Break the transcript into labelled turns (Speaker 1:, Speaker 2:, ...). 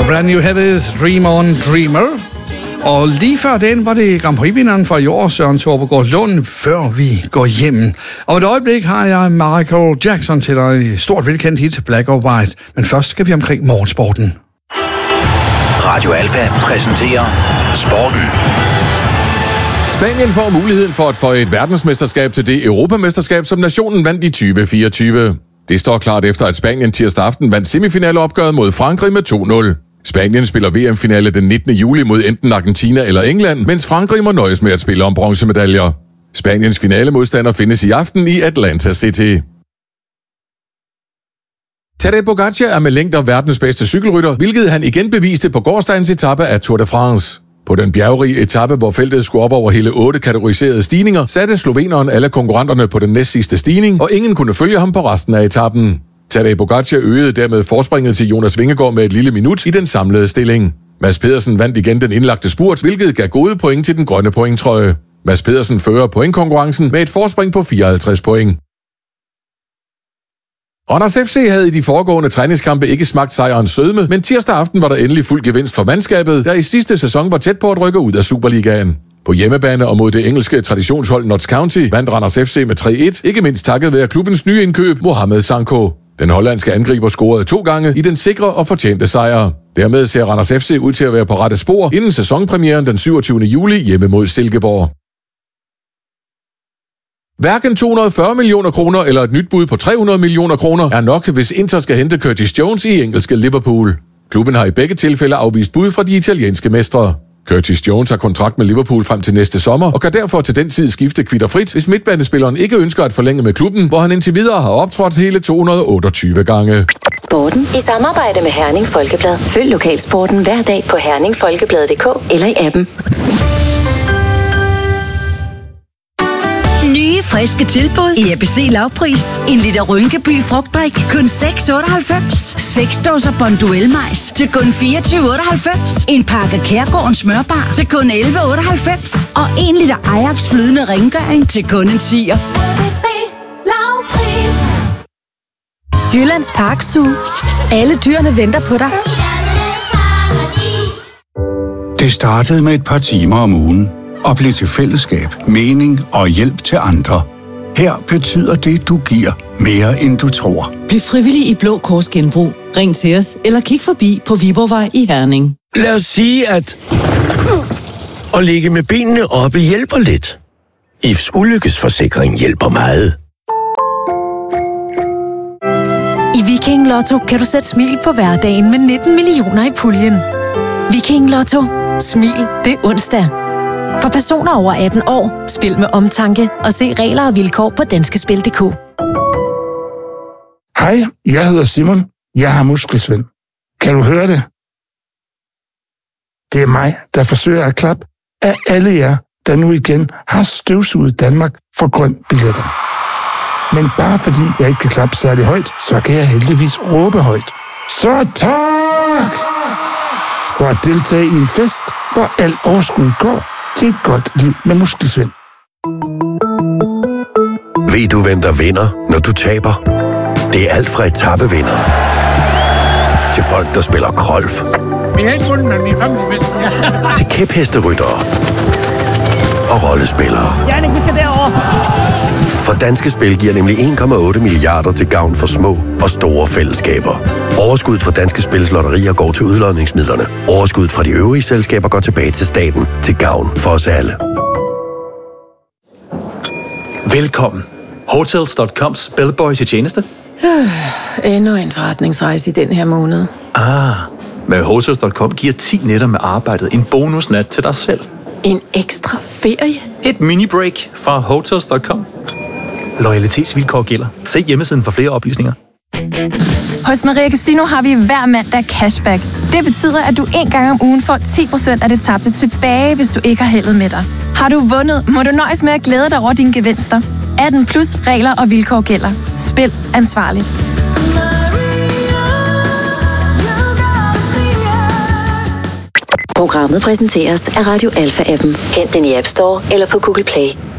Speaker 1: Brand New Heavies, Dream On Dreamer. Og lige før den var det Grand Prix-vinderen fra i år, Søren Torpegaard Lund, før vi går hjem. Og et øjeblik har jeg Michael Jackson til dig. Stort velkendt hit, Black or White. Men først skal vi omkring morgensporten.
Speaker 2: Radio Alfa præsenterer sporten.
Speaker 3: Spanien får muligheden for at få et verdensmesterskab til det europamesterskab, som nationen vandt i 2024. Det står klart efter, at Spanien tirsdag aften vandt semifinaleopgøret mod Frankrig med 2-0. Spanien spiller VM-finale den 19. juli mod enten Argentina eller England, mens Frankrig må nøjes med at spille om bronzemedaljer. Spaniens finalemodstander findes i aften i Atlanta City. Tadej Pogačar er med længder verdens bedste cykelrytter, hvilket han igen beviste på gårsdagens etape af Tour de France. På den bjergrige etape, hvor feltet skulle op over hele 8 kategoriserede stigninger, satte sloveneren alle konkurrenterne på den næstsidste stigning, og ingen kunne følge ham på resten af etappen. Tadej Pogačar øgede dermed forspringet til Jonas Vingegaard med et lille minut i den samlede stilling. Mads Pedersen vandt igen den indlagte spurt, hvilket gav gode point til den grønne pointtrøje. Mads Pedersen fører pointkonkurrencen med et forspring på 54 point. Randers FC havde i de foregående træningskampe ikke smagt sejrens sødme, men tirsdag aften var der endelig fuld gevinst for mandskabet, der i sidste sæson var tæt på at rykke ud af Superligaen. På hjemmebane og mod det engelske traditionshold Notts County vandt Randers FC med 3-1, ikke mindst takket være klubbens nye indkøb Mohamed Sanko. Den hollandske angriber scorede 2 gange i den sikre og fortjente sejr. Dermed ser Randers FC ud til at være på rette spor inden sæsonpremieren den 27. juli hjemme mod Silkeborg. Hverken 240 millioner kroner eller et nyt bud på 300 millioner kroner er nok, hvis Inter skal hente Curtis Jones i engelske Liverpool. Klubben har i begge tilfælde afvist bud fra de italienske mestre. Curtis Jones har kontrakt med Liverpool frem til næste sommer, og kan derfor til den tid skifte kvitterfrit, hvis midtbanespilleren ikke ønsker at forlænge med klubben, hvor han indtil videre har optrådt hele 228 gange.
Speaker 4: Sporten i samarbejde med Herning Folkeblad. Følg lokalsporten hver dag på herningfolkeblad.dk eller i appen.
Speaker 5: Nye, friske tilbud i ABC Lavpris. En liter Rynkeby frugtdrik kun 6,98. 6 dåser Bonduelle majs til kun 24,98. En pakke Kærgårdens smørbar til kun 11,98. Og 1 liter Ajax flydende rengøring til kun en 10'er.
Speaker 6: ABC Lavpris.
Speaker 7: Jyllands Park Zoo. Alle dyrene venter på dig.
Speaker 8: Det startede med et par timer om ugen og blev til fællesskab, mening og hjælp til andre. Her betyder det, du giver, mere end du tror.
Speaker 9: Bliv frivillig i Blå Kors Genbrug. Ring til os, eller kig forbi på Viborgvej i Herning.
Speaker 10: Lad os sige, at at ligge med benene oppe hjælper lidt. IFs ulykkesforsikring hjælper meget.
Speaker 7: I Viking Lotto kan du sætte smil på hverdagen med 19 millioner i puljen. Viking Lotto. Smil det onsdag. For personer over 18 år, spil med omtanke og se regler og vilkår på danskespil.dk.
Speaker 11: Hej, jeg hedder Simon. Jeg har muskelsvind. Kan du høre det? Det er mig, der forsøger at klappe af alle jer, der nu igen har støvsuget Danmark for grøn billetter. Men bare fordi jeg ikke kan klappe særlig højt, så kan jeg heldigvis råbe højt. Så tak! For at deltage i en fest, hvor alt overskud går til et godt liv med muskelsvind.
Speaker 10: Ved du, hvem der vinder, når du taber? Det er alt fra etappevinder til folk, der spiller golf.
Speaker 12: Vi har ikke vundet, men vi er family.
Speaker 10: Til kæphesteryttere og rollespillere.
Speaker 12: Jannik, vi skal derover.
Speaker 10: For Danske Spil giver nemlig 1,8 milliarder til gavn for små og store fællesskaber. Overskuddet fra Danske Spils lotterier går til udlodningsmidlerne. Overskuddet fra de øvrige selskaber går tilbage til staten til gavn for os alle.
Speaker 13: Velkommen. Hotels.coms bellboy til tjeneste.
Speaker 14: Endnu en forretningsrejse i den her måned.
Speaker 13: Med Hotels.com giver 10 nætter med arbejdet en bonusnat til dig selv.
Speaker 14: En ekstra ferie?
Speaker 13: Et mini-break fra Hotels.com. Loyalitetsvilkår gælder. Se hjemmesiden for flere oplysninger.
Speaker 7: Hos Maria Casino har vi hver mandag cashback. Det betyder, at du en gang om ugen får 10% af det tabte tilbage, hvis du ikke har heldet med dig. Har du vundet, må du nøjes med at glæde dig over dine gevinster. 18 plus regler og vilkår gælder. Spil ansvarligt.
Speaker 4: Programmet præsenteres af Radio Alfa-appen. Hent den i App Store eller på Google Play.